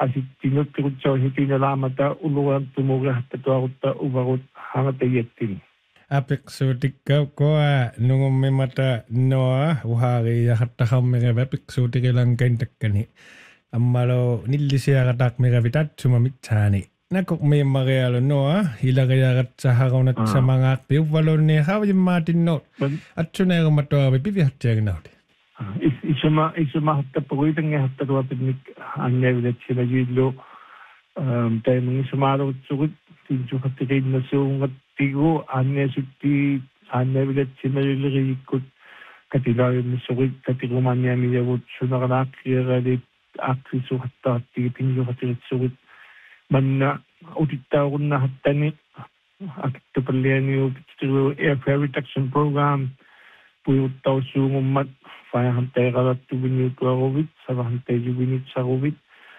asittinut tikutsaw hitinalaamata uluran tumugahta tuarutta uvarut hangatayettin apiksuutikka koa nungummimata noa uhari yahattahammirava piksuutikilankaintakkani ammalo nillisiaqatak miravitatsuма mitsaani nakukmiimmarialu noa hilariaqatsaharunatsamagaaqpi uvvalunni haavimmaatinnut atsuneerumatoavi pivihartiaginauti isuma hattapuguitangihattaruapinnik anneevilatsilajuillu taimungisumaarutsugut tinsuhattiqiinnasuungattigu anneesutti anneevilatsimaliligiriikkut katilaayummissuqit katigumaanniamiyavut sunaqalaaqqieralit aqsisuhattaartigi tinsuhattiritsugut manna utittaarunnaahattani akittupallianiu pittiru air fare reduction program puiuttausuungummat fayahanteeqalattuvinniutuaruvit savahanteejuviniitsaruvit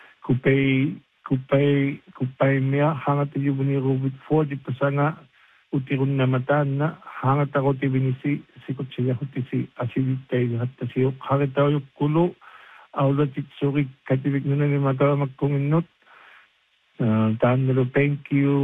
kupaimia hangatijuviniiruvit 40% utirunnamataanna hangatarutivinisi sikutsiyahutisi asivitteilihattasiuq haritauyukkulu aulatitsurik kativiknunanimataamakkunginnut taannalu thank you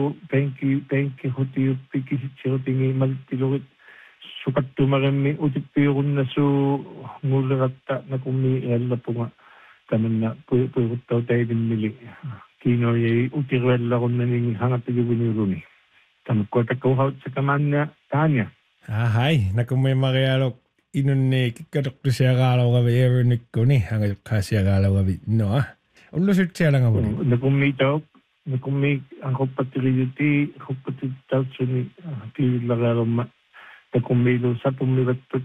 hutiyuppikisitsirutingi malittilurit sukattumarimmi utippiurunnasu nguleratta nakummi eallapunga tamanna puiruttautaidimmili kiinoyei utiruallarunnani hangatijuviniuruni tamakkuatakkuhautsakamanna taania hai nakummi marialok inunne kikkadoktusiaqaalaugavi eerunikkuni hangajukkaasiaqaalaugavi noa ullusitsialangavuni nakummi anquppatiriyuti huppatitautsuni tiillaqaalumma takummilu sapummivattut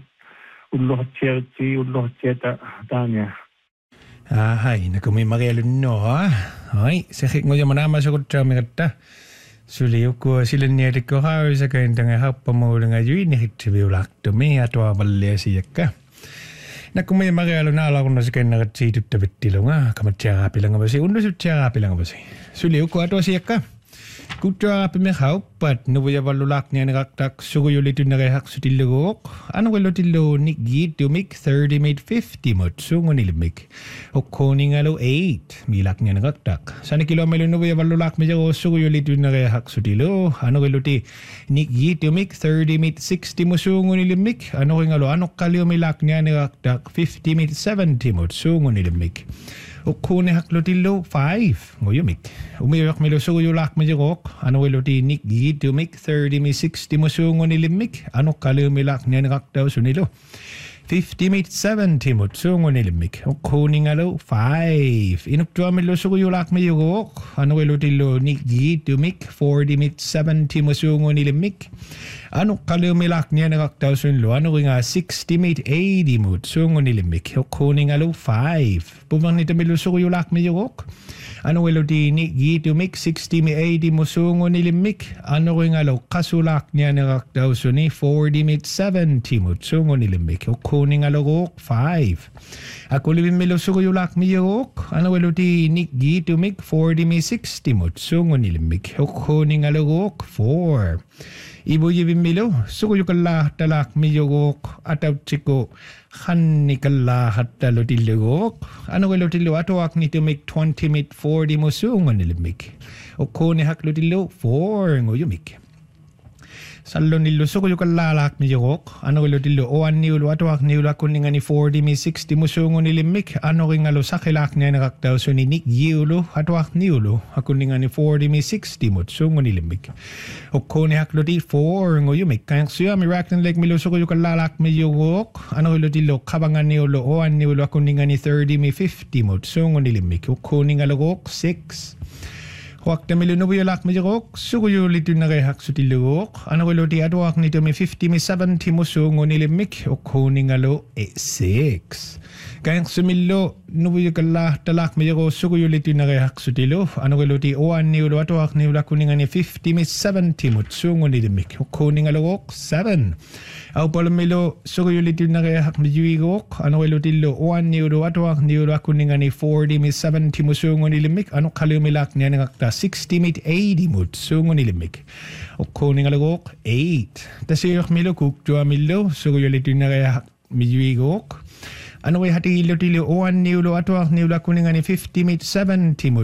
ulluhatsiata taania hai nakummi marialu noa hai sekikngujamanamasukutsaamigatta suliukku silanniatikkohaavisakaintanga happamuulunga juinihittiviulaqtumi atuavalliasiakka nakummi marialu naalaqunnasikanneratiituttavittilunga kamatsiaraapilangavasi unnusutsiaraapilangavasi suliukku atuasiakka kuttuaraapimihaupat nuvuyavallulaaqnianiqartaq suguyulitunnerihaqsutilluguuq anuqillutilluunnik yiittumik 30 mid 50 mut suungunilmik ukkuuningalu 8 miilaqnianiqartaq sanikilomilu nuvuyavallulaaqmijaru suguyulitunnerihaqsutilu anuqilluti nik yiittumik 30 mid 60 musuungunilmik anuqingalu anuqqaliumilaaqnianiqartaq 50 mid 70 mut suungunilmik ukkuuni haklutillu 5 nguyumik umiyuqmilu suguyulaqmijiruq anuiluti nik yiitumik 30 mi 60 musuungunilimmik anuqqaliumilaaqnianiqartausunilu 50 mid 70 mut suungunilimmik ukkuuningalu 5 inuktuamillu suguyulaqmijiruq anuilutillu nik yiitumik 40 mid 70 musuungunilimmik anuqqaliumilaaqnianiqartausunlu anuringa 60 mid 80 mut suungunilimmik ukkuuningalu 5 puvernitamillu suguyulaqmijiruq anuiluti nik yiitumik 60 mid 80 musuungunilimmik anuringalu qasulaaqnianiqartausuni 40 mid 70 mut suungunilimmik ukkuuningaluruq 5 akulivimmilu suguyulaqmijiruq anuiluti nik yiitumik 40 mid 60 mut suungunilimmik ukkuuningaluruq 4 ibuyivimmilu suguyukallaahtalaqmijuruq atautsiku qannikallaahattalutiluguuq anuilutillu atuaqnitumik 20 mid 40 musuungunilimmik ukkuuni haklutillu 4 nguyumik sallunillu suguyukallaalaaqmijuruq anuilutillu oanniulu atuaqniulu akunningani 40 mid 60 musuungunilimmik anuringalu saqilaaqnianiqartausuni nik yiulu atuaqniulu akunningani 40 mid 60 mut suungunilimmik ukkuuni hakluti 4 nguyumik kayanqsuami raaqnanleekmilu suguyukallaalaaqmijuruq anuilutillu qavanganiulu oanniulu akunningani 30 mid 50 mut suungunilimmik ukkuuningaluruq 6 Huaqtamilu nuvuyulaqmijiruq suguyulitunnerihaqsutilluguuq anuiluti atuaqnitumi 50 mi 70 musuungunilimmik ukkuuningalu 6 kayanqsumillu nuvuyukallaahtalaqmijiruq suguyulitunnerihaqsutilu anuiluti oanniulu atuaqniulu akuningani 50 mi 70 mut suungunilimmik ukkuuningaluruq 7 aupalummilu suguyulitunnerihaqmijuiguuq anuilutillu oanniulu atuaqniulu akuningani 40 mi 70 musuungunilimmik anuqqaliumilaaqnianiqarta 60 mid 80 mut suungunilimmik ukkuuningaluruq 8 tasiuqmilu kuktuamillu suguyulitunnerihaqmijuiguuq anui hati ilutilu oanniulu atuaqniulu akuningani 50 mid 70 mut